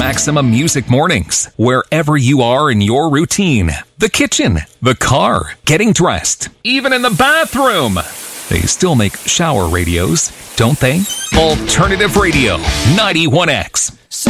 Maximum Music Mornings, wherever you are in your routine. The kitchen, the car, getting dressed, even in the bathroom. They still make shower radios, don't they? Alternative Radio, 91X.